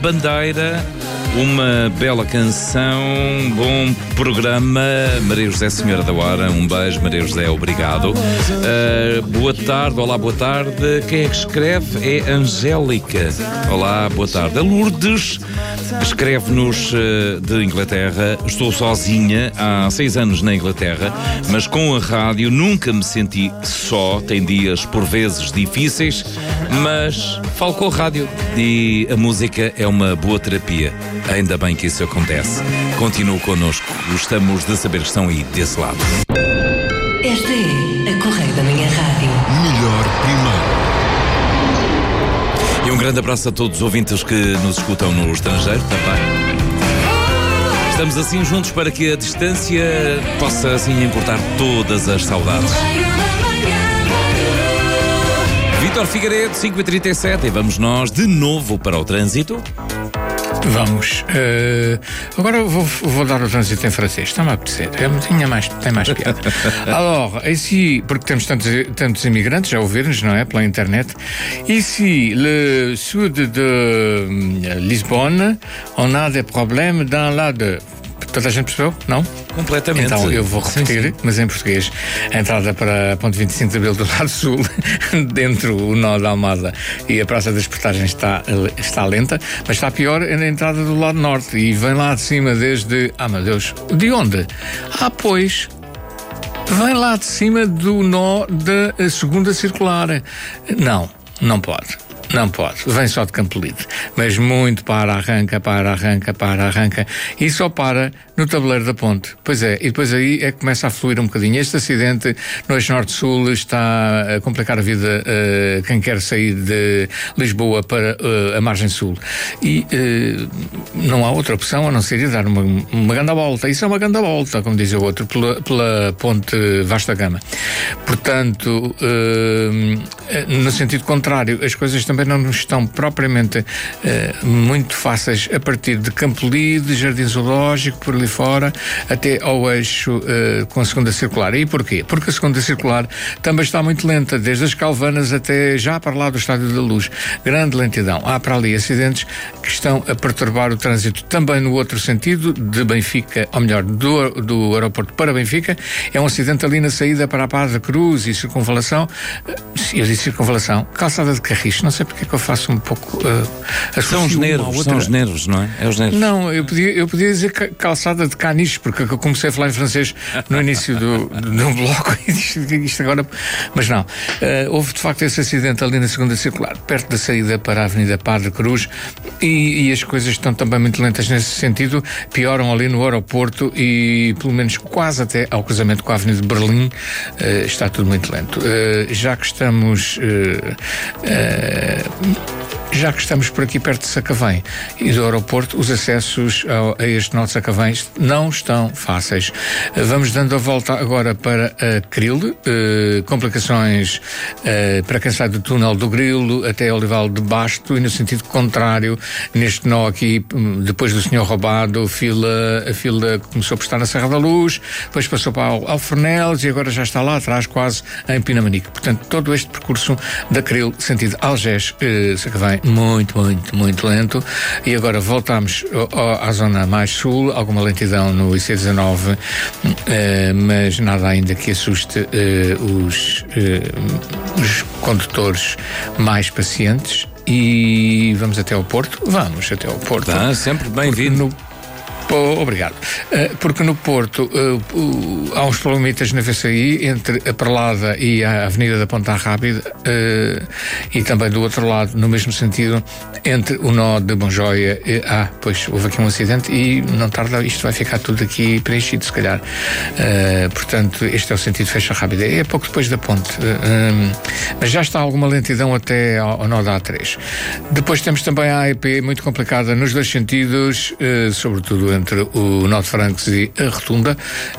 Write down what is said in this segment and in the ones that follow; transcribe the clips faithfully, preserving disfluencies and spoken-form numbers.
Bandeira, uma bela canção, bom programa. Maria José, Senhora da Hora, um beijo. Maria José, obrigado. Uh, boa tarde, olá, boa tarde. Quem é que escreve? É Angélica. Olá, boa tarde. A Lourdes escreve-nos uh, de Inglaterra. Estou sozinha há seis anos na Inglaterra, mas com a rádio nunca me senti só. Tem dias por vezes difíceis, mas falo com a rádio e a música é uma boa terapia. Ainda bem que isso acontece. Continue connosco. Gostamos de saber que estão aí desse lado. Esta é a Correio da Manhã Rádio. Melhor primeiro. E um grande abraço a todos os ouvintes que nos escutam no estrangeiro também. Estamos assim juntos para que a distância possa assim encurtar todas as saudades. Vítor Figueiredo, cinco e trinta e sete, e vamos nós de novo para o trânsito. Vamos. Uh, agora vou, vou dar o trânsito em francês. Está-me a apetecer. É, tinha mais, tem mais piada. Alors, ici, porque temos tantos, tantos imigrantes a ouvir-nos, não é? Pela internet. Ici, le sud de Lisbonne, on a des problèmes dans la de... Toda a gente percebeu? Não? Completamente. Então eu vou repetir, sim, sim. Mas em português. A entrada para a ponte vinte e cinco de Abril do lado sul, dentro o nó da Almada e a Praça das Portagens está, está lenta, mas está pior na entrada do lado norte e vem lá de cima desde... Ah, meu Deus! De onde? Ah, pois... Vem lá de cima do nó da segunda circular. Não, não pode. Não pode, vem só de Campolide, mas muito para, arranca, para, arranca, para, arranca e só para no tabuleiro da ponte. Pois é, e depois aí é que começa a fluir um bocadinho. Este acidente no eixo norte-sul está a complicar a vida uh, quem quer sair de Lisboa para uh, a margem sul. E uh, não há outra opção a não ser ir dar uma, uma grande volta. Isso é uma grande volta, como dizia o outro, pela, pela ponte Vasta Gama. Portanto, uh, no sentido contrário, as coisas também não estão propriamente uh, muito fáceis a partir de Campolide, Jardim Zoológico, por ali fora, até ao eixo uh, com a segunda circular. E porquê? Porque a segunda circular também está muito lenta, desde as Calvanas até já para lá do Estádio da Luz. Grande lentidão. Há para ali acidentes que estão a perturbar o trânsito também no outro sentido, de Benfica, ou melhor, do, do aeroporto para Benfica. É um acidente ali na saída para a Paz da Cruz e circunvalação. Eu disse circunvalação, calçada de Carris, não sei porque é que eu faço um pouco uh, são os nervos, são os nervos, não é? É os nervos. Não, eu podia, eu podia dizer calçada de caniche, porque eu comecei a falar em francês no início do, do bloco e isto, isto agora, mas não. Uh, houve de facto esse acidente ali na segunda circular, perto da saída para a Avenida Padre Cruz, e, e as coisas estão também muito lentas nesse sentido, pioram ali no aeroporto e pelo menos quase até ao cruzamento com a Avenida de Berlim, uh, está tudo muito lento. Uh, já que estamos uh, uh, Já que estamos por aqui perto de Sacavém e do aeroporto, os acessos ao, a este nó de Sacavém não estão fáceis. Vamos dando a volta agora para a Cril, eh, complicações eh, para quem sai do túnel do Grilo até Olival de Basto, e no sentido contrário, neste nó aqui, depois do Senhor Roubado, fila, a fila começou por estar na Serra da Luz, depois passou para o Alfornelos e agora já está lá atrás, quase em Pinamanique. Portanto, todo este percurso da Cril, sentido Algés, eh, Sacavém, muito, muito, muito lento. E agora voltamos à zona mais sul, alguma lentidão no I C dezanove, eh, mas nada ainda que assuste eh, os, eh, os condutores mais pacientes. E vamos até ao Porto? Vamos até ao Porto. Tá, sempre bem-vindo. Oh, obrigado. Uh, porque no Porto uh, uh, há uns problemitas na V C I entre a Perlada e a Avenida da Ponta Rábida, uh, e também do outro lado, no mesmo sentido, entre o nó de Bonjoia e... Ah, pois houve aqui um acidente e não tarda, isto vai ficar tudo aqui preenchido, se calhar. Uh, portanto, este é o sentido fecha rápida. É pouco depois da ponte. Uh, um, mas já está alguma lentidão até ao, ao nó da A três. Depois temos também a A E P, muito complicada nos dois sentidos, uh, sobretudo entre o nó de Francos e a Rotunda,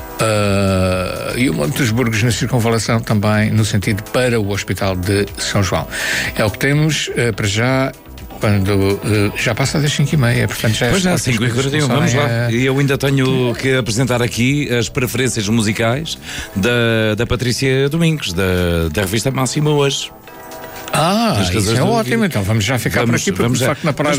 uh, e o Monte dos Burgos na circunvalação também no sentido para o Hospital de São João. É o que temos uh, para já. Quando uh, já passa das cinco e meia, portanto já é. Pois já, cinco e quarenta e um, vamos lá. E eu ainda tenho que apresentar aqui as preferências musicais da, da Patrícia Domingos, da, da revista Máxima hoje. Ah, isso é ótimo, então vamos já ficar vamos, por aqui, porque de facto na parada